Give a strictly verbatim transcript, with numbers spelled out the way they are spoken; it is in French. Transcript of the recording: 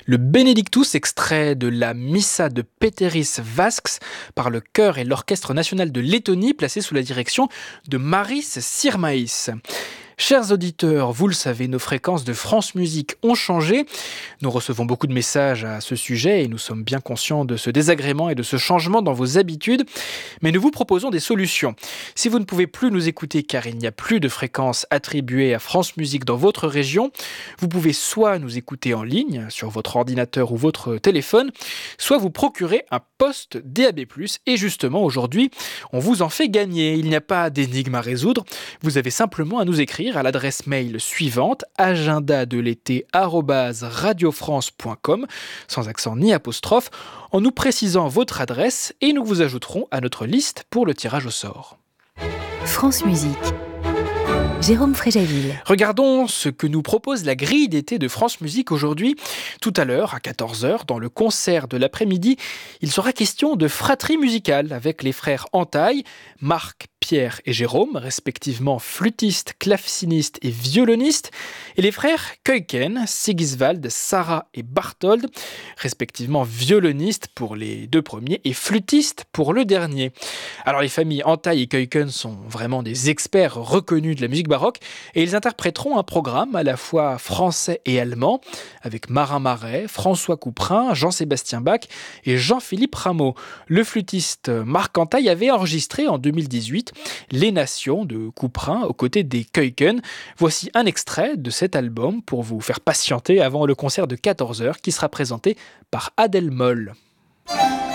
Le Benedictus, extrait de la Missa de Pēteris Vasks par le chœur et l'orchestre national de Lettonie, placé sous la direction de Maris Sirmaïs. Chers auditeurs, vous le savez, nos fréquences de France Musique ont changé. Nous recevons beaucoup de messages à ce sujet et nous sommes bien conscients de ce désagrément et de ce changement dans vos habitudes. Mais nous vous proposons des solutions. Si vous ne pouvez plus nous écouter car il n'y a plus de fréquences attribuées à France Musique dans votre région, vous pouvez soit nous écouter en ligne sur votre ordinateur ou votre téléphone, soit vous procurer un poste D A B plus. Et justement, aujourd'hui, on vous en fait gagner. Il n'y a pas d'énigme à résoudre. Vous avez simplement à nous écrire à l'adresse mail suivante agenda de l'été arobase radiofrance point com sans accent ni apostrophe en nous précisant votre adresse et nous vous ajouterons à notre liste pour le tirage au sort. France Musique. Jérôme Fréjaville. Regardons ce que nous propose la grille d'été de France Musique aujourd'hui. Tout à l'heure, à quatorze heures, dans le concert de l'après-midi, il sera question de fratrie musicale avec les frères Antaille, Marc, Pierre et Jérôme, respectivement flûtistes, clavecinistes et violonistes, et les frères Keuken, Sigiswald, Sarah et Barthold, respectivement violonistes pour les deux premiers et flûtistes pour le dernier. Alors les familles Antaille et Keuken sont vraiment des experts reconnus de la musique baroque et ils interpréteront un programme à la fois français et allemand avec Marin Marais, François Couperin, Jean-Sébastien Bach et Jean-Philippe Rameau. Le flûtiste Marc Antaille avait enregistré en deux mille dix-huit Les Nations de Couperin aux côtés des Keuken. Voici un extrait de cet album pour vous faire patienter avant le concert de quatorze heures qui sera présenté par Adèle Moll.